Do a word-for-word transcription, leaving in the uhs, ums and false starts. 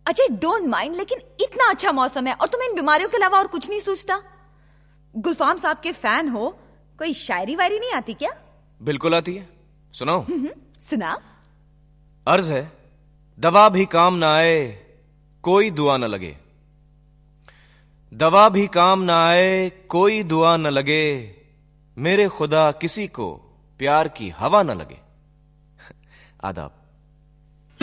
Ajay don't mind, लेकिन इतना अच्छा मौसम है और तुम्हें इन बीमारियों के अलावा और कुछ नहीं सोचता? गुलफाम साहब के फैन हो, कोई शायरी वायरी नहीं आती क्या? बिल्कुल आती है, सुनाओ? सुना। अर्ज है, दवा भी काम ना आए कोई दुआ न लगे, दवा भी काम ना आए कोई दुआ न लगे, मेरे खुदा किसी को प्यार की हवा न लगे। आदाब।